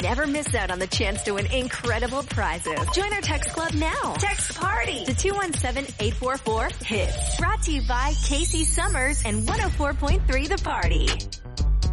Never miss out on the chance to win incredible prizes. Join our text club now. Text PARTY to 217-844-HITS. Brought to you by Casey Summers and 104.3 The Party.